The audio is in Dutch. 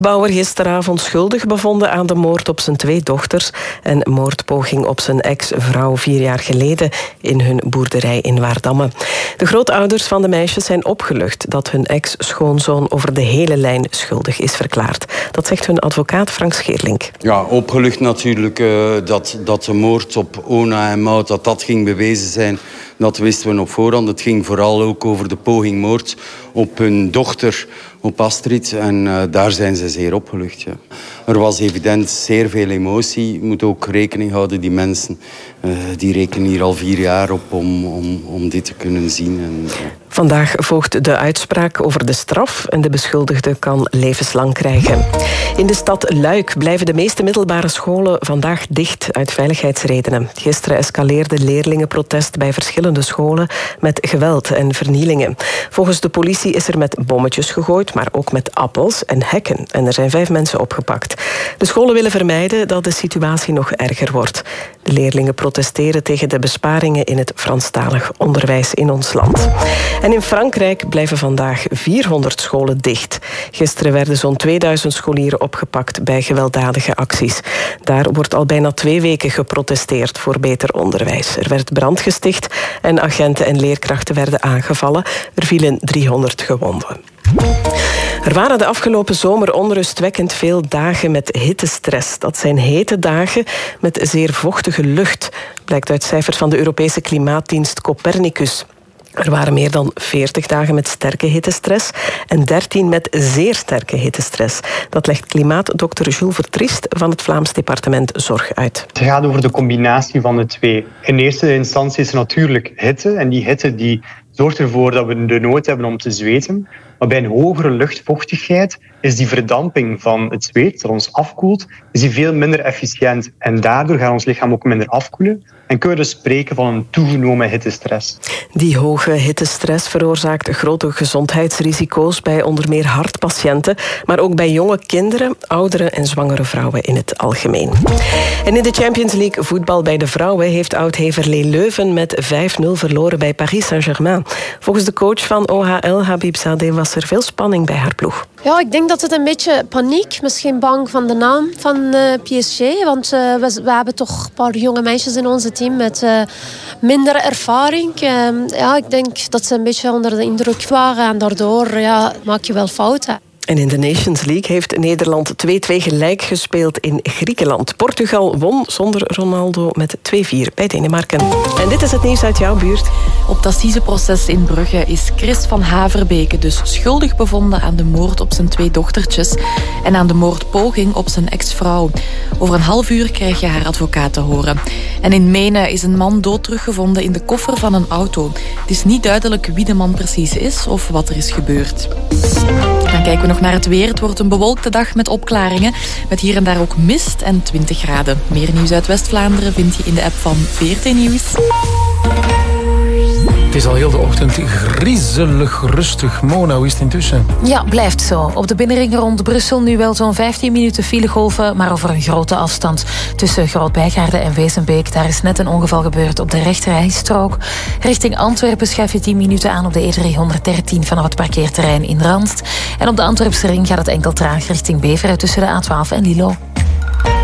Bauer gisteravond schuldig bevonden aan de moord op zijn 2 dochters en moordpoging op zijn ex-vrouw 4 jaar geleden in hun boerderij in Waardamme. De grootouders van de meisjes zijn opgelucht dat hun ex-schoonzoon over de hele lijn schuldig is verklaard. Dat zegt hun advocaat Frank Scheerlink. Ja, opgelucht natuurlijk dat de moord op Ona en Maud dat ging bewezen zijn. Dat wisten we op voorhand. Het ging vooral ook over de poging moord op hun dochter, op Astrid. En daar zijn ze zeer opgelucht. Ja. Er was evident zeer veel emotie. Je moet ook rekening houden, die mensen die rekenen hier al 4 jaar op om dit te kunnen zien. En, Vandaag volgt de uitspraak over de straf en de beschuldigde kan levenslang krijgen. In de stad Luik blijven de meeste middelbare scholen vandaag dicht uit veiligheidsredenen. Gisteren escaleerde leerlingenprotest bij verschillende scholen met geweld en vernielingen. Volgens de politie is er met bommetjes gegooid, maar ook met appels en hekken. En er zijn 5 mensen opgepakt. De scholen willen vermijden dat de situatie nog erger wordt. De leerlingen protesteren tegen de besparingen in het Franstalig onderwijs in ons land. En in Frankrijk blijven vandaag 400 scholen dicht. Gisteren werden zo'n 2000 scholieren opgepakt bij gewelddadige acties. Daar wordt al bijna 2 weken geprotesteerd voor beter onderwijs. Er werd brand gesticht en agenten en leerkrachten werden aangevallen. Er vielen 300 gewonden. Er waren de afgelopen zomer onrustwekkend veel dagen met hittestress. Dat zijn hete dagen met zeer vochtige lucht, blijkt uit cijfers van de Europese klimaatdienst Copernicus. Er waren meer dan 40 dagen met sterke hittestress en 13 met zeer sterke hittestress. Dat legt klimaatdokter Jules Vertriest van het Vlaams departement Zorg uit. Het gaat over de combinatie van de 2. In eerste instantie is er natuurlijk hitte. En die hitte die zorgt ervoor dat we de nood hebben om te zweten. Maar bij een hogere luchtvochtigheid is die verdamping van het zweet dat ons afkoelt, is die veel minder efficiënt. En daardoor gaat ons lichaam ook minder afkoelen. En kunnen we dus spreken van een toegenomen hittestress. Die hoge hittestress veroorzaakt grote gezondheidsrisico's bij onder meer hartpatiënten, maar ook bij jonge kinderen, ouderen en zwangere vrouwen in het algemeen. En in de Champions League voetbal bij de vrouwen heeft oud-Heverlee Leuven met 5-0 verloren bij Paris Saint-Germain. Volgens de coach van OHL, Habib Sadeh, was er veel spanning bij haar ploeg. Ja, ik denk dat het een beetje paniek, misschien bang van de naam van PSG. Want we hebben toch een paar jonge meisjes in onze team met minder ervaring. Ja, ik denk dat ze een beetje onder de indruk waren en daardoor maak je wel fouten. En in de Nations League heeft Nederland 2-2 gelijk gespeeld in Griekenland. Portugal won zonder Ronaldo met 2-4 bij Denemarken. En dit is het nieuws uit jouw buurt. Op het assiseproces in Brugge is Chris van Haverbeke dus schuldig bevonden aan de moord op zijn 2 dochtertjes en aan de moordpoging op zijn ex-vrouw. Over een half uur krijg je haar advocaat te horen. En in Menen is een man dood teruggevonden in de koffer van een auto. Het is niet duidelijk wie de man precies is of wat er is gebeurd. Dan kijken we nog naar het weer. Het wordt een bewolkte dag met opklaringen. Met hier en daar ook mist en 20 graden. Meer nieuws uit West-Vlaanderen vind je in de app van VRT Nieuws. Het is al heel de ochtend griezelig rustig. Mona, hoe is het intussen? Ja, blijft zo. Op de binnenring rond Brussel nu wel zo'n 15 minuten filegolven, maar over een grote afstand. Tussen Groot-Bijgaarden en Wezenbeek, daar is net een ongeval gebeurd op de rechterrijstrook. Richting Antwerpen schuif je 10 minuten aan op de E313 vanaf het parkeerterrein in Randst. En op de Antwerpse ring gaat het enkel traag richting Beveren tussen de A12 en Lilo.